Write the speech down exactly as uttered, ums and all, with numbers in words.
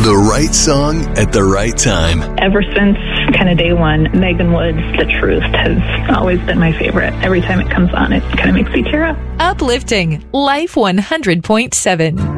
The right song at the right time. Ever since kind of day one, Megan Wood's The Truth has always been my favorite. Every time it comes on, it kind of makes me tear up. Uplifting Life one hundred point seven.